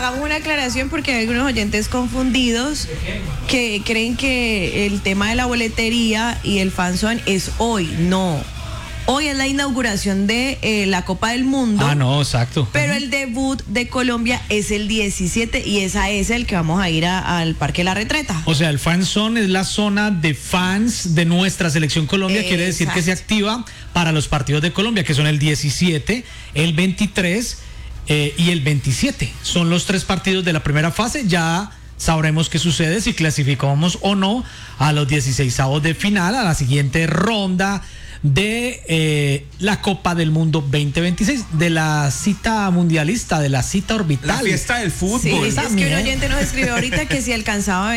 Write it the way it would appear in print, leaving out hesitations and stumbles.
hagamos una aclaración porque hay algunos oyentes confundidos que creen que el tema de la boletería y el fanzone es hoy. No. Hoy es la inauguración de la Copa del Mundo. Ah, no, exacto. Pero el debut de Colombia es el 17 y es a ese el que vamos a ir al Parque La Retreta. O sea, el fan zone es la zona de fans de nuestra selección Colombia. Quiere decir que se activa para los partidos de Colombia, que son el 17, el 23 y el 27. Son los 3 partidos de la primera fase. Ya sabremos qué sucede, si clasificamos o no a los 16avos de final, a la siguiente ronda de la Copa del Mundo 2026, de la cita mundialista, de la cita orbital. La fiesta del fútbol. Sí, es que un oyente nos escribió ahorita que si alcanzaba a